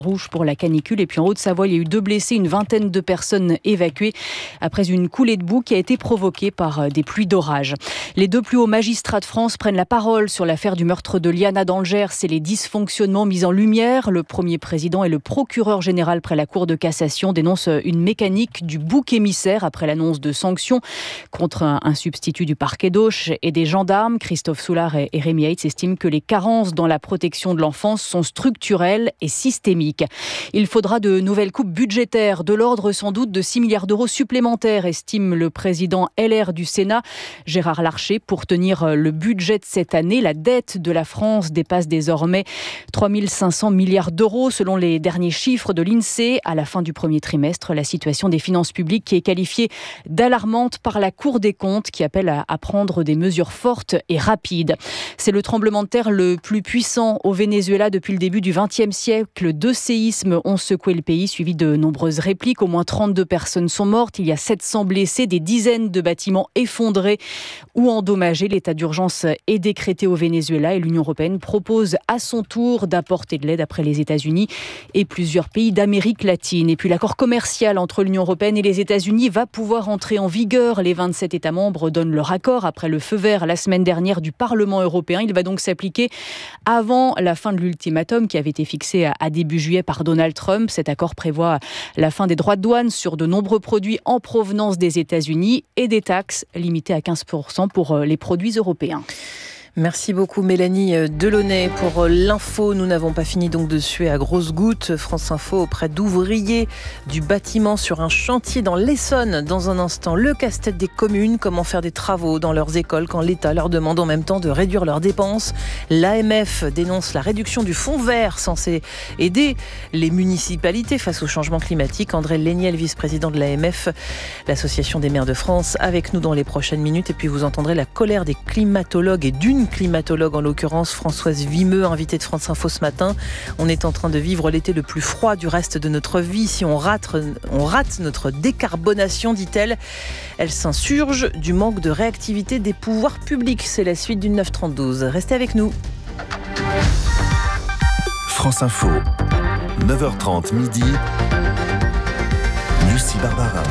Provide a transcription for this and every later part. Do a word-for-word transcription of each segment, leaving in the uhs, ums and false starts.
rouge pour la canicule. Et puis en Haute-Savoie, il y a eu deux blessés, une vingtaine de personnes évacuées après une coulée de boue qui a été provoquée par des pluies d'orage. Les deux plus hauts magistrats de France prennent la parole sur l'affaire du meurtre de Liana dans le Gers et les dysfonctionnements mis en lumière. Le premier président et le procureur général près la Cour de cassation dénoncent une mécanique du bouc émissaire après l'annonce de sanctions contre un substitut du parquet d'Auch et des gendarmes. Christophe Soulard et Rémi Heitz estiment que les carences dans la protection de l'enfance sont structurelles et systémiques. Il faudra de nouvelles coupes budgétaires, de l'ordre sans doute de six milliards d'euros supplémentaires, estime le président L R du Sénat, Gérard Larcher, pour tenir le budget de cette année. La dette de la France dépasse désormais trois mille cinq cents milliards d'euros selon les derniers chiffres de l'INSEE. À la fin du premier trimestre, la situation des finances publiques qui est qualifiée d'alarmante par la Cour des comptes qui appelle à, à prendre des mesures fortes et rapides. C'est le tremblement de terre le plus puissant au Venezuela depuis le début du vingtième siècle. Deux séismes ont secoué le pays, suivi de nombreuses répliques. Au moins trente-deux personnes sont mortes. Il y a sept cents blessés, des dizaines de bâtiments effondrés ou endommagés. L'état d'urgence est décrété au Venezuela et l'Union européenne propose à son tour d'apporter de l'aide après les États-Unis et plusieurs pays d'Amérique latine. Et puis l'accord commercial entre l'Union européenne et les États-Unis va pouvoir entrer en vigueur. Les vingt-sept États membres donnent leur accord après le feu vert la semaine dernière du Parlement européen. Il va donc s'appliquer avant la fin de l'ultimatum qui avait été fixé à début juillet par Donald Trump. Cet accord prévoit la fin des droits de douane sur de nombreux produits en provenance des États-Unis et des taxes limitées à quinze pour cent pour les produits européens. Merci beaucoup Mélanie Delaunay pour l'info. Nous n'avons pas fini donc de suer à grosses gouttes. France Info auprès d'ouvriers du bâtiment sur un chantier dans l'Essonne. Dans un instant, le casse-tête des communes, comment faire des travaux dans leurs écoles quand l'État leur demande en même temps de réduire leurs dépenses. L'A M F dénonce la réduction du fonds vert censé aider les municipalités face au changement climatique. André Léniel, vice-président de l'A M F, l'Association des maires de France, avec nous dans les prochaines minutes. Et puis vous entendrez la colère des climatologues et d'une climatologue, en l'occurrence Françoise Vimeux, invitée de France Info ce matin. On est en train de vivre l'été le plus froid du reste de notre vie. Si on rate, on rate notre décarbonation, dit-elle. Elle s'insurge du manque de réactivité des pouvoirs publics. C'est la suite du neuf trente-douze. Restez avec nous. France Info, neuf heures trente midi. Lucie Barbarin.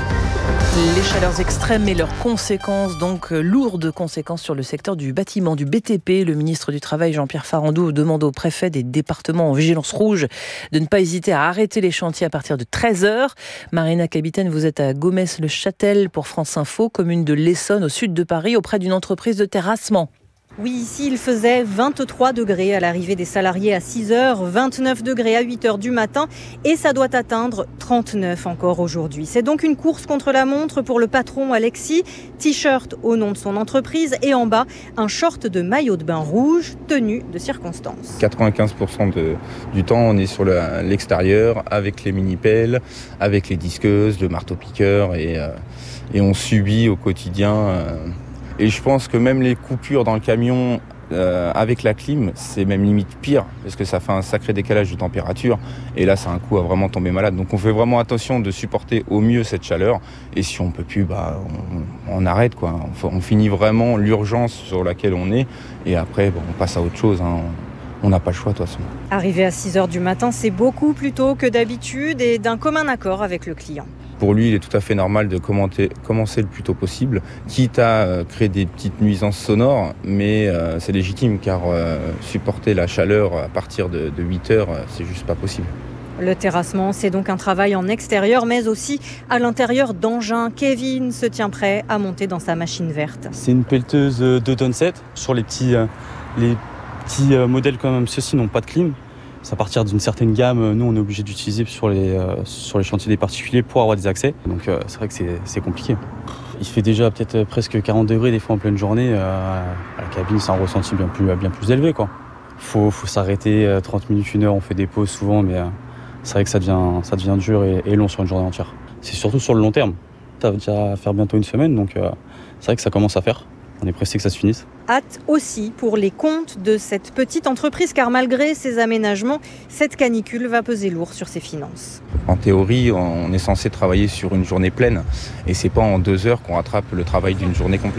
Les chaleurs extrêmes et leurs conséquences, donc lourdes conséquences sur le secteur du bâtiment, du B T P. Le ministre du Travail, Jean-Pierre Farandou, demande aux préfets des départements en vigilance rouge de ne pas hésiter à arrêter les chantiers à partir de treize heures. Marina Capitaine, vous êtes à Gomès-le-Châtel pour France Info, commune de l'Essonne, au sud de Paris, auprès d'une entreprise de terrassement. Oui, ici, il faisait vingt-trois degrés à l'arrivée des salariés à six heures, vingt-neuf degrés à huit heures du matin et ça doit atteindre trente-neuf encore aujourd'hui. C'est donc une course contre la montre pour le patron Alexis. T-shirt au nom de son entreprise et en bas, un short de maillot de bain rouge, tenue de circonstance. quatre-vingt-quinze pour cent de, du temps, on est sur le, l'extérieur avec les mini-pelles, avec les disqueuses, le marteau-piqueur et, euh, et on subit au quotidien... Euh, Et je pense que même les coupures dans le camion euh, avec la clim, c'est même limite pire parce que ça fait un sacré décalage de température. Et là, c'est un coup à vraiment tomber malade. Donc on fait vraiment attention de supporter au mieux cette chaleur. Et si on peut plus, bah, on, on arrête, quoi. On, on finit vraiment l'urgence sur laquelle on est. Et après, bon, on passe à autre chose, hein. On n'a pas le choix de toute façon. Arrivé à six heures du matin, c'est beaucoup plus tôt que d'habitude et d'un commun accord avec le client. Pour lui, il est tout à fait normal de commenter, commencer le plus tôt possible, quitte à euh, créer des petites nuisances sonores, mais euh, c'est légitime car euh, supporter la chaleur à partir de, de huit heures, euh, c'est juste pas possible. Le terrassement, c'est donc un travail en extérieur, mais aussi à l'intérieur d'engins. Kevin se tient prêt à monter dans sa machine verte. C'est une pelleteuse deux tonnes sept. Sur les petits, euh, les petits euh, modèles comme ceux-ci n'ont pas de clim. C'est à partir d'une certaine gamme, nous on est obligé d'utiliser sur les, euh, sur les chantiers des particuliers pour avoir des accès. Donc euh, c'est vrai que c'est, c'est compliqué. Il fait déjà peut-être presque quarante degrés des fois en pleine journée. Euh, à la cabine, c'est un ressenti bien plus, bien plus élevé, quoi. Faut, faut s'arrêter trente minutes, une heure, on fait des pauses souvent, mais euh, c'est vrai que ça devient, ça devient dur et, et long sur une journée entière. C'est surtout sur le long terme. Ça va déjà faire bientôt une semaine, donc euh, c'est vrai que ça commence à faire. On est pressé que ça se finisse. Hâte aussi pour les comptes de cette petite entreprise, car malgré ces aménagements, cette canicule va peser lourd sur ses finances. En théorie, on est censé travailler sur une journée pleine et c'est pas en deux heures qu'on rattrape le travail d'une journée complète.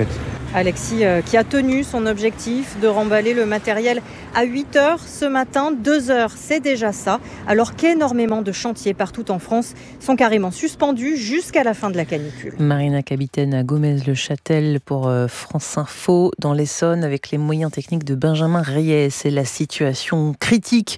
Alexis euh, qui a tenu son objectif de remballer le matériel à huit heures ce matin. deux heures, c'est déjà ça. Alors qu'énormément de chantiers partout en France sont carrément suspendus jusqu'à la fin de la canicule. Marina Capitaine à Gomez-le-Châtel pour euh, France Info dans l'Essonne avec les moyens techniques de Benjamin Reyes. C'est la situation critique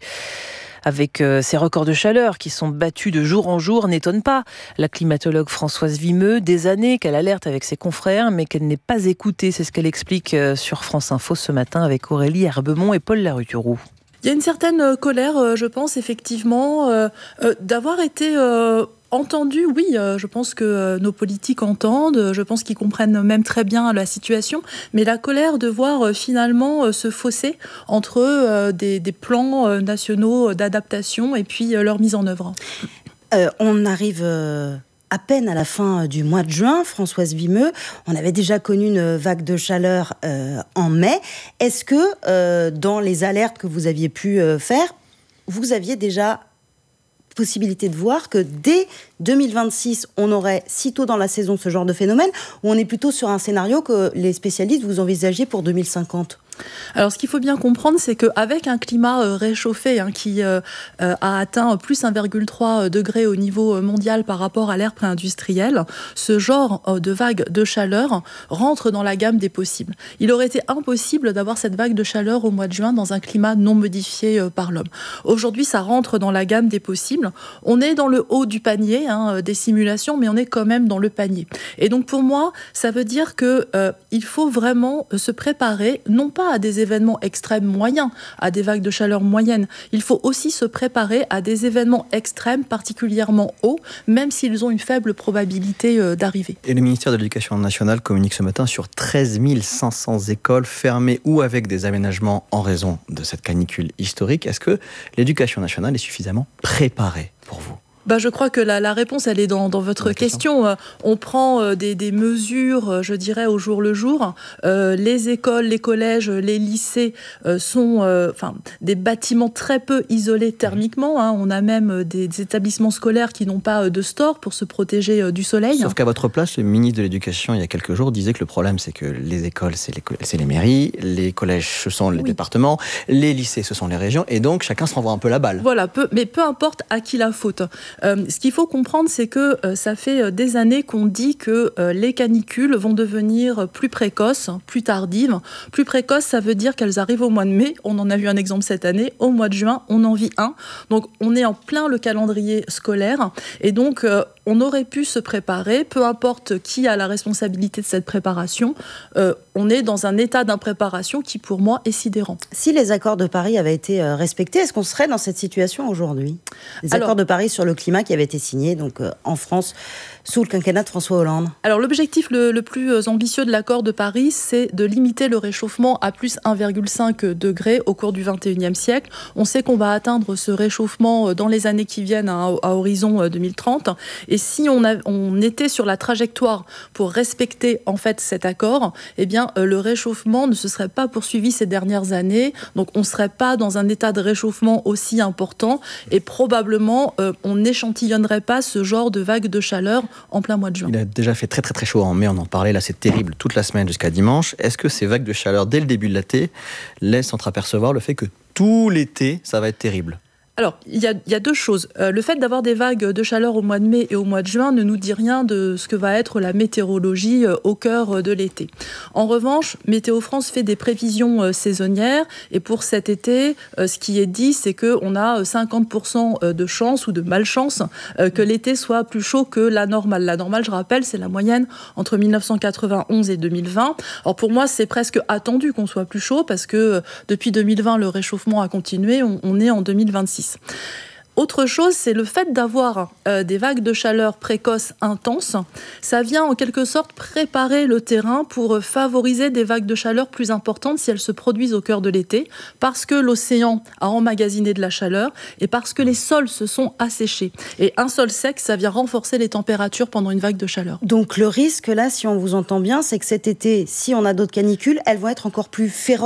avec euh, ces records de chaleur qui sont battus de jour en jour, n'étonne pas. La climatologue Françoise Vimeux, des années qu'elle alerte avec ses confrères, mais qu'elle n'est pas écoutée. C'est ce qu'elle explique euh, sur France Info ce matin avec Aurélie Herbemont et Paul Larutureau. Il y a une certaine colère, je pense, effectivement, euh, euh, d'avoir été... Euh Entendu, oui, euh, je pense que euh, nos politiques entendent, je pense qu'ils comprennent même très bien la situation, mais la colère de voir euh, finalement euh, se fausser entre euh, des, des plans euh, nationaux d'adaptation et puis euh, leur mise en œuvre. Euh, on arrive... Euh... à peine à la fin du mois de juin, Françoise Vimeux, on avait déjà connu une vague de chaleur euh, en mai. Est-ce que euh, dans les alertes que vous aviez pu euh, faire, vous aviez déjà possibilité de voir que dès deux mille vingt-six, on aurait sitôt dans la saison ce genre de phénomène, ou on est plutôt sur un scénario que les spécialistes vous envisagiez pour deux mille cinquante ? Alors, ce qu'il faut bien comprendre, c'est qu'avec un climat euh, réchauffé hein, qui euh, euh, a atteint plus un virgule trois degré au niveau mondial par rapport à l'ère pré-industrielle, ce genre euh, de vague de chaleur rentre dans la gamme des possibles. Il aurait été impossible d'avoir cette vague de chaleur au mois de juin dans un climat non modifié euh, par l'homme. Aujourd'hui, ça rentre dans la gamme des possibles. On est dans le haut du panier hein, des simulations, mais on est quand même dans le panier. Et donc, pour moi, ça veut dire qu'il euh, faut vraiment se préparer, non pas à des événements extrêmes moyens, à des vagues de chaleur moyennes. Il faut aussi se préparer à des événements extrêmes particulièrement hauts, même s'ils ont une faible probabilité euh, d'arriver. Et le ministère de l'Éducation nationale communique ce matin sur treize mille cinq cents écoles fermées ou avec des aménagements en raison de cette canicule historique. Est-ce que l'Éducation nationale est suffisamment préparée pour vous ? Bah, je crois que la, la réponse, elle est dans, dans votre dans question. question. On prend euh, des, des mesures, euh, je dirais, au jour le jour. Euh, les écoles, les collèges, les lycées euh, sont euh, enfin, des bâtiments très peu isolés thermiquement. Hein. On a même des, des établissements scolaires qui n'ont pas de store pour se protéger euh, du soleil. Sauf qu'à votre place, le ministre de l'Éducation, il y a quelques jours, disait que le problème, c'est que les écoles, c'est les, c'est les mairies, les collèges, ce sont les oui. départements, les lycées, ce sont les régions, et donc chacun se renvoie un peu la balle. Voilà, peu, mais peu importe à qui la faute. Euh, ce qu'il faut comprendre, c'est que euh, ça fait des années qu'on dit que euh, les canicules vont devenir plus précoces, plus tardives. Plus précoces, ça veut dire qu'elles arrivent au mois de mai. On en a vu un exemple cette année. Au mois de juin, on en vit un. Donc, on est en plein le calendrier scolaire. Et donc, euh, on aurait pu se préparer, peu importe qui a la responsabilité de cette préparation. Euh, on est dans un état d'impréparation qui, pour moi, est sidérant. Si les accords de Paris avaient été respectés, est-ce qu'on serait dans cette situation aujourd'hui ? Les Alors, accords de Paris sur le climat qui avaient été signés donc, euh, en France sous le quinquennat de François Hollande. Alors, l'objectif le, le plus ambitieux de l'accord de Paris, c'est de limiter le réchauffement à plus un virgule cinq degré au cours du vingt et unième siècle. On sait qu'on va atteindre ce réchauffement dans les années qui viennent à, à horizon deux mille trente. Et si on, a, on était sur la trajectoire pour respecter en fait cet accord, eh bien, euh, le réchauffement ne se serait pas poursuivi ces dernières années. Donc, on ne serait pas dans un état de réchauffement aussi important et probablement, euh, on n'échantillonnerait pas ce genre de vague de chaleur en plein mois de juin. Il a déjà fait très très très chaud en mai, on en parlait, là c'est terrible toute la semaine jusqu'à dimanche. Est-ce que ces vagues de chaleur dès le début de l'été laissent entreapercevoir le fait que tout l'été ça va être terrible ? Alors, il y a, il y a deux choses. Euh, le fait d'avoir des vagues de chaleur au mois de mai et au mois de juin ne nous dit rien de ce que va être la météorologie euh, au cœur de l'été. En revanche, Météo France fait des prévisions euh, saisonnières et pour cet été, euh, ce qui est dit, c'est qu'on a cinquante pour cent de chance ou de malchance euh, que l'été soit plus chaud que la normale. La normale, je rappelle, c'est la moyenne entre mille neuf cent quatre-vingt-onze et deux mille vingt. Alors pour moi, c'est presque attendu qu'on soit plus chaud parce que euh, depuis deux mille vingt, le réchauffement a continué. On, on est en deux mille vingt-six. Autre chose, c'est le fait d'avoir euh, des vagues de chaleur précoces intenses. Ça vient en quelque sorte préparer le terrain pour favoriser des vagues de chaleur plus importantes si elles se produisent au cœur de l'été, parce que l'océan a emmagasiné de la chaleur et parce que les sols se sont asséchés. Et un sol sec, ça vient renforcer les températures pendant une vague de chaleur. Donc le risque là, si on vous entend bien, c'est que cet été, si on a d'autres canicules, elles vont être encore plus féroces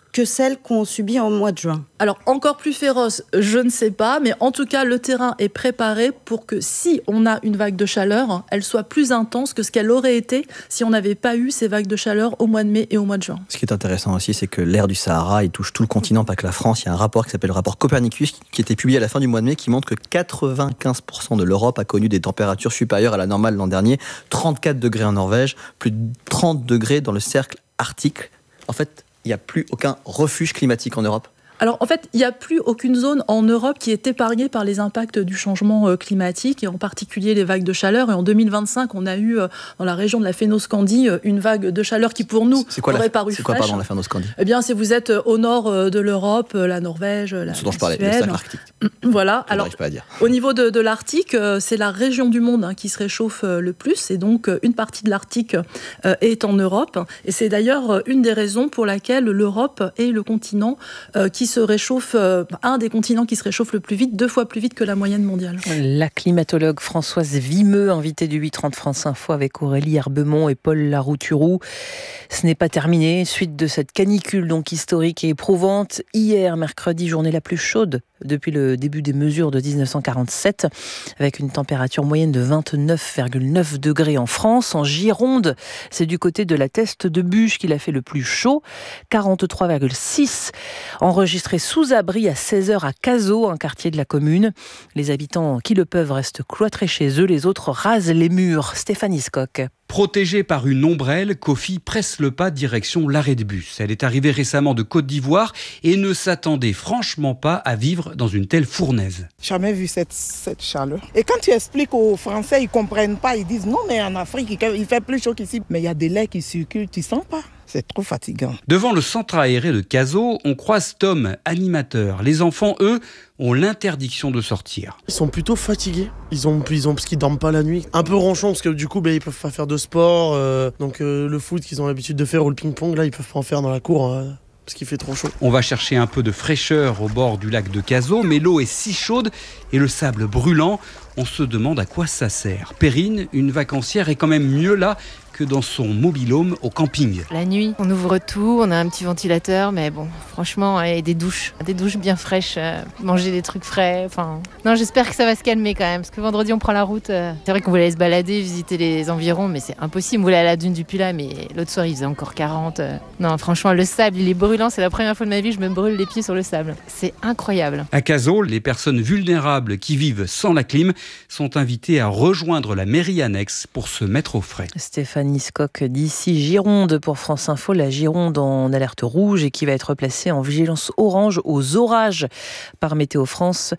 que celles qu'on subit en mois de juin? Alors, encore plus féroce, je ne sais pas, mais en tout cas, le terrain est préparé pour que si on a une vague de chaleur, elle soit plus intense que ce qu'elle aurait été si on n'avait pas eu ces vagues de chaleur au mois de mai et au mois de juin. Ce qui est intéressant aussi, c'est que l'ère du Sahara, il touche tout le continent, pas que la France. Il y a un rapport qui s'appelle le rapport Copernicus, qui était publié à la fin du mois de mai, qui montre que quatre-vingt-quinze pour cent de l'Europe a connu des températures supérieures à la normale l'an dernier. trente-quatre degrés en Norvège, plus de trente degrés dans le cercle arctique. En fait, il n'y a plus aucun refuge climatique en Europe. Alors en fait, il n'y a plus aucune zone en Europe qui est épargnée par les impacts du changement climatique et en particulier les vagues de chaleur. Et en deux mille vingt-cinq, on a eu dans la région de la Fénoscandie une vague de chaleur qui pour nous c'est quoi aurait la, paru c'est quoi, fraîche. Pardon, la Fénoscandie ? Eh bien, si vous êtes au nord de l'Europe, la Norvège, la, Ce dont la je parlais, Suède. le cercle arctique. Voilà. Je Alors, pas à dire. au niveau de, de l'Arctique, c'est la région du monde hein, qui se réchauffe le plus. Et donc, une partie de l'Arctique euh, est en Europe. Et c'est d'ailleurs une des raisons pour laquelle l'Europe est le continent euh, qui se réchauffe euh, un des continents qui se réchauffe le plus vite, deux fois plus vite que la moyenne mondiale. La climatologue Françoise Vimeux, invitée du huit trente France Info avec Aurélie Herbemont et Paul Larouturou. Ce n'est pas terminé. Suite de cette canicule donc historique et éprouvante. Hier, mercredi, journée la plus chaude depuis le début des mesures de dix-neuf cent quarante-sept, avec une température moyenne de vingt-neuf virgule neuf degrés en France. En Gironde, c'est du côté de la Teste de Buch qu'il a fait le plus chaud, quarante-trois virgule six, enregistré sous abri à seize heures à Cazaux, un quartier de la commune. Les habitants qui le peuvent restent cloîtrés chez eux, les autres rasent les murs. Stéphanie Skock. Protégée par une ombrelle, Kofi presse le pas direction l'arrêt de bus. Elle est arrivée récemment de Côte d'Ivoire et ne s'attendait franchement pas à vivre dans une telle fournaise. Jamais vu cette, cette chaleur. Et quand tu expliques aux Français, ils ne comprennent pas. Ils disent non, mais en Afrique, il fait plus chaud qu'ici. Mais il y a des laits qui circulent, tu ne sens pas. C'est trop fatigant. Devant le centre aéré de Cazaux, on croise Tom, animateur. Les enfants, eux, ont l'interdiction de sortir. Ils sont plutôt fatigués. Ils ont, ils ont, parce qu'ils dorment pas la nuit. Un peu ronchons, parce que du coup, bah, ils peuvent pas faire de sport. Euh, donc euh, le foot qu'ils ont l'habitude de faire ou le ping-pong, là, ils peuvent pas en faire dans la cour. Euh, parce qu'il fait trop chaud. On va chercher un peu de fraîcheur au bord du lac de Cazaux, mais l'eau est si chaude et le sable brûlant, on se demande à quoi ça sert. Perrine, une vacancière, est quand même mieux là que dans son mobil-home au camping. La nuit, on ouvre tout, on a un petit ventilateur, mais bon, franchement, et des douches, des douches bien fraîches, euh, manger des trucs frais, enfin... Non, j'espère que ça va se calmer quand même, parce que vendredi, on prend la route. Euh... C'est vrai qu'on voulait aller se balader, visiter les environs, mais c'est impossible. On voulait aller à la dune du Pilat, mais l'autre soir, il faisait encore quarante. Euh... Non, franchement, le sable, il est brûlant, c'est la première fois de ma vie que je me brûle les pieds sur le sable. C'est incroyable. À Cazaux, les personnes vulnérables qui vivent sans la clim sont invitées à rejoindre la mairie annexe pour se mettre au frais. Stéphanie Skock d'ici Gironde pour France Info. La Gironde en alerte rouge et qui va être placée en vigilance orange aux orages par Météo France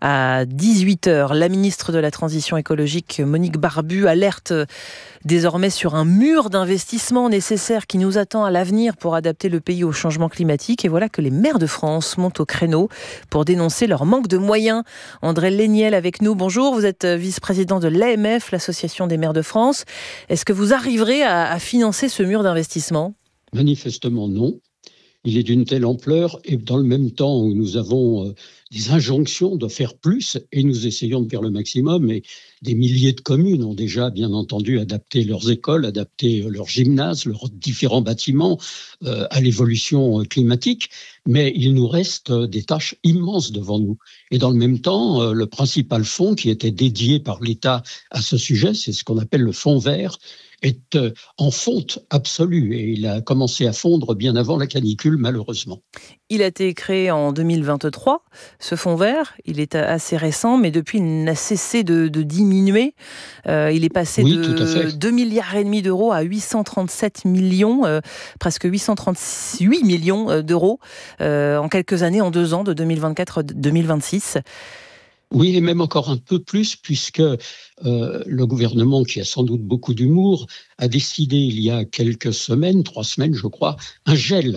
à dix-huit heures. La ministre de la Transition écologique, Monique Barbu, alerte désormais sur un mur d'investissement nécessaire qui nous attend à l'avenir pour adapter le pays au changement climatique. Et voilà que les maires de France montent au créneau pour dénoncer leur manque de moyens. André Léniel avec nous. Bonjour, vous êtes vice-président de l'A M F, l'Association des maires de France. Est-ce que vous arriverez à, à financer ce mur d'investissement ? Manifestement non. Il est d'une telle ampleur et dans le même temps où nous avons euh, des injonctions de faire plus et nous essayons de faire le maximum et des milliers de communes ont déjà bien entendu adapté leurs écoles, adapté leurs gymnases, leurs différents bâtiments euh, à l'évolution climatique, mais il nous reste des tâches immenses devant nous. Et dans le même temps, euh, le principal fonds qui était dédié par l'État à ce sujet, c'est ce qu'on appelle le fonds vert, est en fonte absolue et il a commencé à fondre bien avant la canicule, malheureusement. Il a été créé en deux mille vingt-trois, ce fonds vert. Il est assez récent, mais depuis, il n'a cessé de, de diminuer. Euh, il est passé oui, de deux virgule cinq milliards d'euros à huit cent trente-sept millions, euh, presque huit cent trente-huit millions d'euros euh, en quelques années, en deux ans, de deux mille vingt-quatre à deux mille vingt-six. Oui, et même encore un peu plus, puisque euh, le gouvernement, qui a sans doute beaucoup d'humour, a décidé il y a quelques semaines, trois semaines je crois, un gel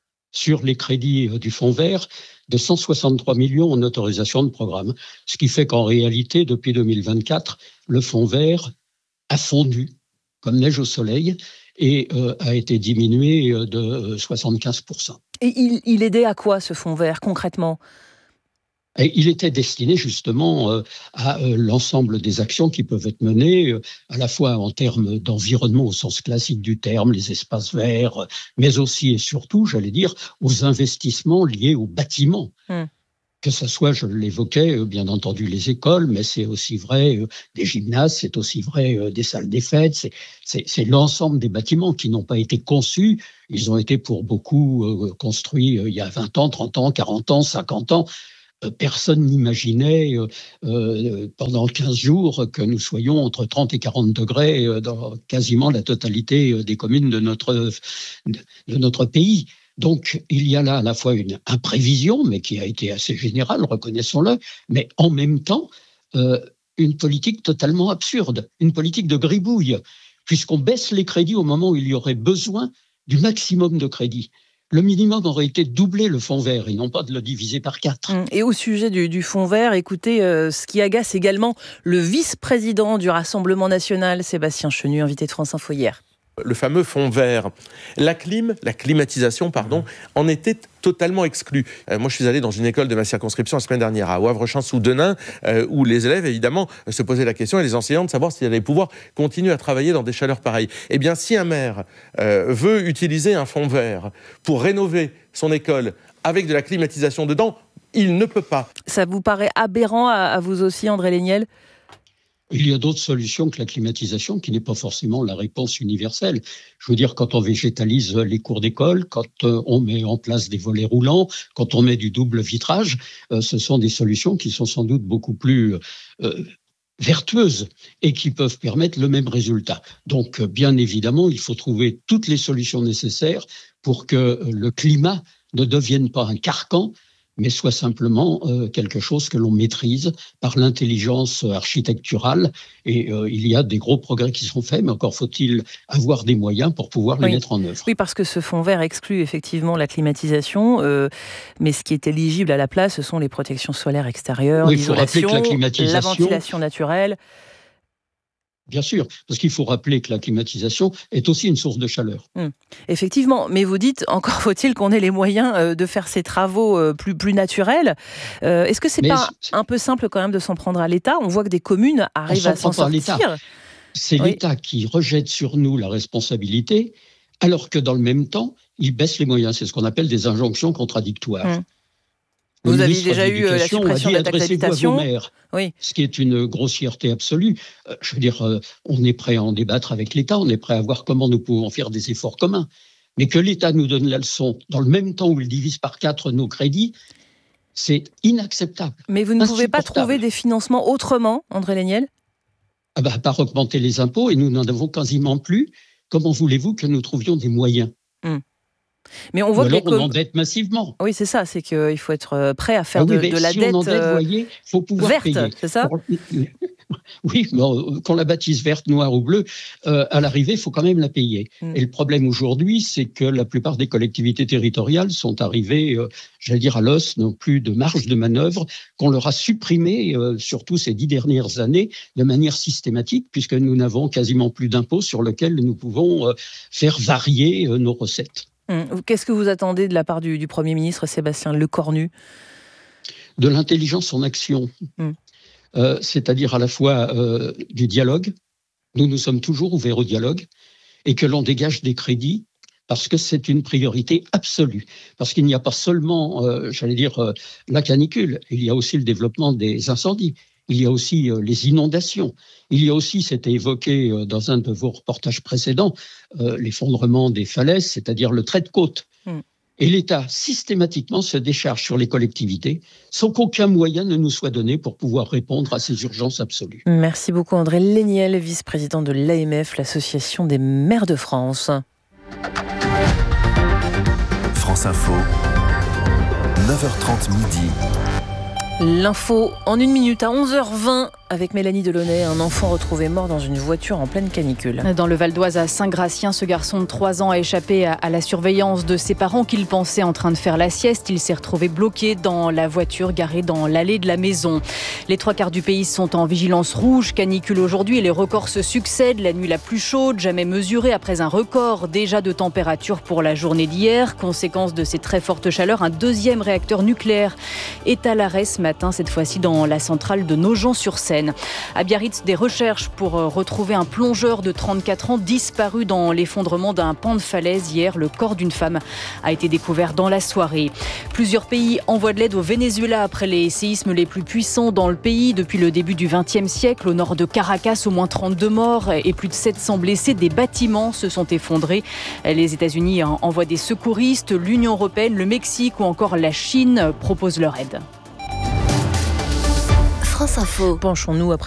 sur les crédits du fonds vert de cent soixante-trois millions en autorisation de programme. Ce qui fait qu'en réalité, depuis deux mille vingt-quatre, le fonds vert a fondu comme neige au soleil et euh, a été diminué de soixante-quinze pour cent. Et il, il aidait à quoi ce fonds vert concrètement ? Et il était destiné justement euh, à euh, l'ensemble des actions qui peuvent être menées, euh, à la fois en termes d'environnement au sens classique du terme, les espaces verts, euh, mais aussi et surtout, j'allais dire, aux investissements liés aux bâtiments. Mmh. Que ce soit, je l'évoquais, euh, bien entendu les écoles, mais c'est aussi vrai euh, des gymnases, c'est aussi vrai euh, des salles des fêtes, c'est, c'est, c'est l'ensemble des bâtiments qui n'ont pas été conçus. Ils ont été pour beaucoup euh, construits euh, il y a vingt ans, trente ans, quarante ans, cinquante ans. Personne n'imaginait euh, euh, pendant quinze jours que nous soyons entre trente et quarante degrés euh, dans quasiment la totalité des communes de notre, de notre pays. Donc, il y a là à la fois une imprévision, mais qui a été assez générale, reconnaissons-le, mais en même temps, euh, une politique totalement absurde, une politique de gribouille, puisqu'on baisse les crédits au moment où il y aurait besoin du maximum de crédits. Le minimum aurait été de doubler le fonds vert et non pas de le diviser par quatre. Et au sujet du, du fonds vert, écoutez, euh, ce qui agace également le vice-président du Rassemblement national, Sébastien Chenu, invité de France Info hier. Le fameux fonds vert. La clim, la climatisation, pardon, en était totalement exclue. Euh, moi, je suis allé dans une école de ma circonscription la semaine dernière, à Wavre-Champs-sous-Denain, euh, où les élèves, évidemment, se posaient la question, et les enseignants, de savoir s'ils allaient pouvoir continuer à travailler dans des chaleurs pareilles. Eh bien, si un maire euh, veut utiliser un fonds vert pour rénover son école avec de la climatisation dedans, il ne peut pas. Ça vous paraît aberrant à, à vous aussi, André Léniel ? Il y a d'autres solutions que la climatisation, qui n'est pas forcément la réponse universelle. Je veux dire, quand on végétalise les cours d'école, quand on met en place des volets roulants, quand on met du double vitrage, ce sont des solutions qui sont sans doute beaucoup plus euh, vertueuses et qui peuvent permettre le même résultat. Donc, bien évidemment, il faut trouver toutes les solutions nécessaires pour que le climat ne devienne pas un carcan, mais soit simplement euh, quelque chose que l'on maîtrise par l'intelligence architecturale. Et euh, il y a des gros progrès qui sont faits, mais encore faut-il avoir des moyens pour pouvoir les oui. mettre en œuvre. Oui, parce que ce fonds vert exclut effectivement la climatisation, euh, mais ce qui est éligible à la place, ce sont les protections solaires extérieures, oui, l'isolation, la, climatisation... la ventilation naturelle. Bien sûr, parce qu'il faut rappeler que la climatisation est aussi une source de chaleur. Hum. Effectivement, mais vous dites, encore faut-il qu'on ait les moyens euh, de faire ces travaux euh, plus, plus naturels. Euh, est-ce que c'est mais pas c'est... un peu simple quand même de s'en prendre à l'État ? On voit que des communes arrivent à s'en sortir. C'est oui. l'État qui rejette sur nous la responsabilité, alors que dans le même temps, il baisse les moyens. C'est ce qu'on appelle des injonctions contradictoires. Hum. Vous avez déjà eu la suppression de la taxe d'habitation, oui. Ce qui est une grossièreté absolue. Euh, je veux dire, euh, on est prêt à en débattre avec l'État, on est prêt à voir comment nous pouvons faire des efforts communs. Mais que l'État nous donne la leçon dans le même temps où il divise par quatre nos crédits, c'est inacceptable. Mais vous ne pouvez pas trouver des financements autrement, André Léniel ? Ah bah, à part augmenter les impôts, et nous n'en avons quasiment plus. Comment voulez-vous que nous trouvions des moyens ? hum. Mais on voit Ou alors que les on endette massivement. Oui, c'est ça, c'est qu'il faut être prêt à faire ah oui, de, de la si dette on endette, voyez, faut pouvoir verte, payer. C'est ça ? Oui, bon, qu'on la bâtisse verte, noire ou bleue, euh, à l'arrivée, il faut quand même la payer. Mm. Et le problème aujourd'hui, c'est que la plupart des collectivités territoriales sont arrivées, euh, j'allais dire à l'os, n'ont plus de marge de manœuvre, qu'on leur a supprimé, euh, surtout ces dix dernières années, de manière systématique, puisque nous n'avons quasiment plus d'impôts sur lesquels nous pouvons euh, faire varier euh, nos recettes. Qu'est-ce que vous attendez de la part du, du Premier ministre Sébastien Lecornu ? De l'intelligence en action, mm. euh, c'est-à-dire à la fois euh, du dialogue. Nous, nous sommes toujours ouverts au dialogue et que l'on dégage des crédits parce que c'est une priorité absolue. Parce qu'il n'y a pas seulement, euh, j'allais dire, euh, la canicule, il y a aussi le développement des incendies. Il y a aussi euh, les inondations. Il y a aussi, c'était évoqué euh, dans un de vos reportages précédents, euh, l'effondrement des falaises, c'est-à-dire le trait de côte. Mm. Et l'État, systématiquement, se décharge sur les collectivités sans qu'aucun moyen ne nous soit donné pour pouvoir répondre à ces urgences absolues. Merci beaucoup André Léniel, vice-président de l'A M F, l'Association des maires de France. France Info, neuf heures trente midi. L'info en une minute à onze heures vingt. Avec Mélanie Delaunay, un enfant retrouvé mort dans une voiture en pleine canicule. Dans le Val d'Oise à Saint-Gratien, ce garçon de trois ans a échappé à, à la surveillance de ses parents qu'il pensait en train de faire la sieste. Il s'est retrouvé bloqué dans la voiture garée dans l'allée de la maison. Les trois quarts du pays sont en vigilance rouge, canicule aujourd'hui et les records se succèdent. La nuit la plus chaude jamais mesurée après un record déjà de température pour la journée d'hier. Conséquence de ces très fortes chaleurs, un deuxième réacteur nucléaire est à l'arrêt ce matin, cette fois-ci dans la centrale de Nogent-sur-Seine. À Biarritz, des recherches pour retrouver un plongeur de trente-quatre ans disparu dans l'effondrement d'un pan de falaise. Hier, le corps d'une femme a été découvert dans la soirée. Plusieurs pays envoient de l'aide au Venezuela après les séismes les plus puissants dans le pays depuis le début du vingtième siècle. Au nord de Caracas, au moins trente-deux morts et plus de sept cents blessés. Des bâtiments se sont effondrés. Les États-Unis envoient des secouristes. L'Union européenne, le Mexique ou encore la Chine proposent leur aide. France Info. Penchons-nous à présent